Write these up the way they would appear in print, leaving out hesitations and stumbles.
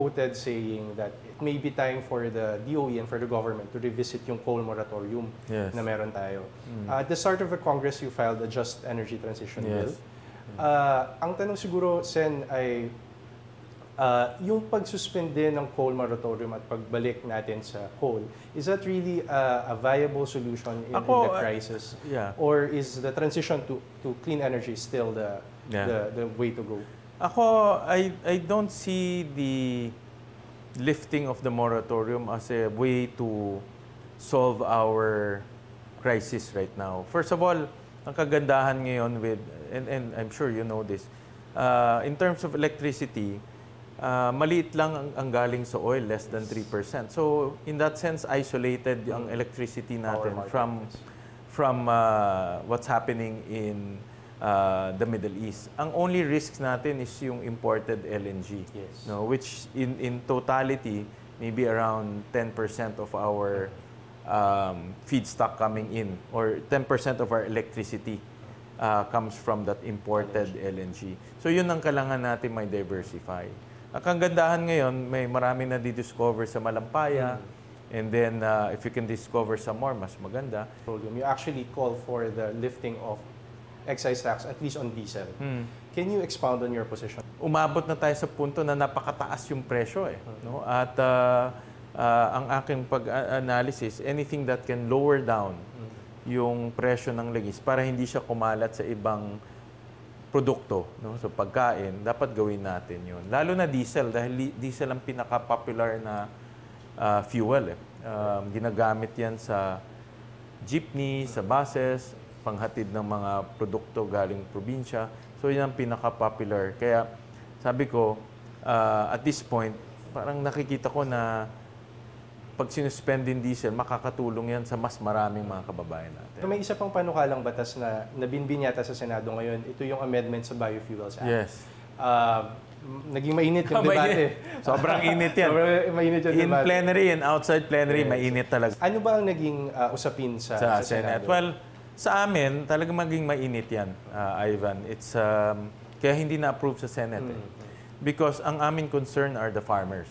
quoted saying that it may be time for the DOE and for the government to revisit yung coal moratorium Yes. na meron tayo. At the start of the Congress, you filed a Just Energy Transition Bill. Ang tanong siguro, Sen, ay yung pagsuspende ng coal moratorium at pagbalik natin sa coal, is that really a viable solution in the crisis? Or is the transition to clean energy still the way to go? Ako, I don't see the lifting of the moratorium as a way to solve our crisis right now. First of all, ang kagandahan ngayon with, and I'm sure you know this, in terms of electricity, maliit lang ang galing sa oil, less than 3%. So, in that sense, isolated ang electricity natin from what's happening in the Middle East. Ang only risks natin is yung imported LNG, no, which in totality, maybe around 10% of our feedstock coming in, or 10% of our electricity comes from that imported LNG. So yun ang kailangan natin may diversify. Ang kagandahan ngayon, may marami na di-discover sa Malampaya, and then if you can discover some more, mas maganda. You actually call for the lifting of excise tax, at least on diesel. Can you expound on your position? Umabot na tayo sa punto na napakataas yung presyo no? At ang aking pag-analysis, anything that can lower down yung presyo ng langis para hindi siya kumalat sa ibang produkto, no? So pagkain, dapat gawin natin yun. Lalo na diesel, dahil diesel ang pinaka-popular na fuel. Ginagamit yan sa jeepney, sa buses, panghatid ng mga produkto galing probinsya. So, yan ang pinaka-popular. Kaya, sabi ko, at this point, parang nakikita ko na pag sinuspend din diesel, makakatulong yan sa mas maraming mga kababayan natin. So, may isa pang panukalang batas na nabinbin yata sa Senado ngayon. Ito yung amendment sa Biofuels Act. Yes. Naging mainit yung debate. Sobrang init yan. Sobrang mainit yung debate. In plenary and outside plenary, mainit talaga. Ano ba ang naging usapin sa Senado? Well, sa amin, talagang maging mainit yan, Ivan. It's, kaya hindi na-approve sa Senate. Because ang aming concern are the farmers.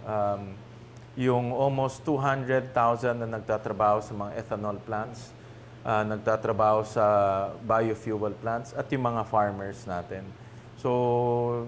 Yung almost 200,000 na nagtatrabaho sa mga ethanol plants, nagtatrabaho sa biofuel plants, at yung mga farmers natin. So,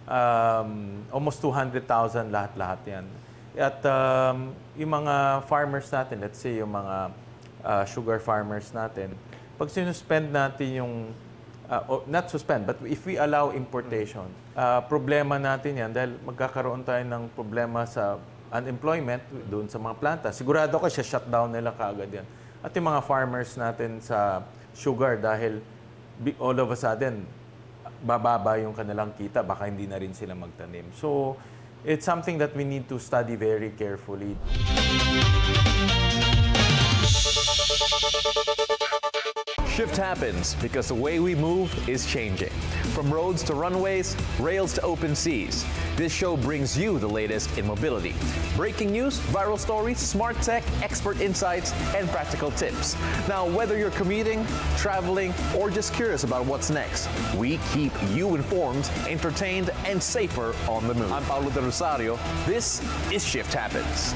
almost 200,000 lahat-lahat yan. At yung mga farmers natin, let's say yung mga sugar farmers natin, pag sinuspend natin yung, not suspend, but if we allow importation, problema natin yan dahil magkakaroon tayo ng problema sa unemployment doon sa mga planta. Sigurado ko siya shutdown nila kaagad yan. At yung mga farmers natin sa sugar dahil all of a sudden, bababa yung kanilang kita, baka hindi na rin sila magtanim. So, it's something that we need to study very carefully. Shift happens because the way we move is changing. From roads to runways, rails to open seas, this show brings you the latest in mobility. Breaking news, viral stories, smart tech, expert insights, and practical tips. Now, whether you're commuting, traveling, or just curious about what's next, we keep you informed, entertained, and safer on the move. I'm Paulo De Rosario. This is Shift Happens.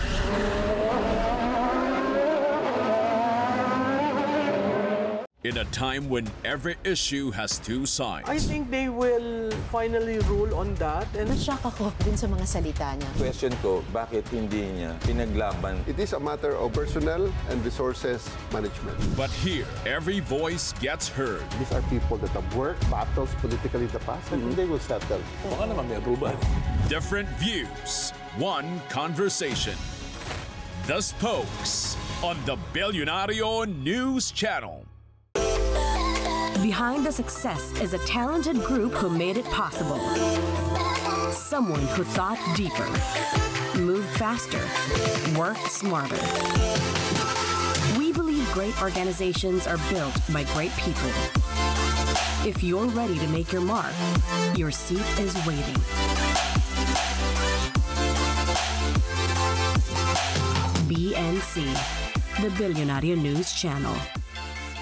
In a time when every issue has two sides. I think they will finally rule on that. And Na-shock ako dun sa mga salita niya. Question ko, bakit hindi niya pinaglaban? It is a matter of personnel and resources management. But here, every voice gets heard. These are people that have worked battles politically in the past and they will settle. baka naman may approval. Different views, one conversation. The Spokes on the Billionario News Channel. Behind the success is a talented group who made it possible. Someone who thought deeper, moved faster, worked smarter. We believe great organizations are built by great people. If you're ready to make your mark, your seat is waiting. BNC, the Billionario News Channel.